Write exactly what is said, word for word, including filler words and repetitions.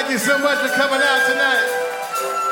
Thank you so much for coming out tonight.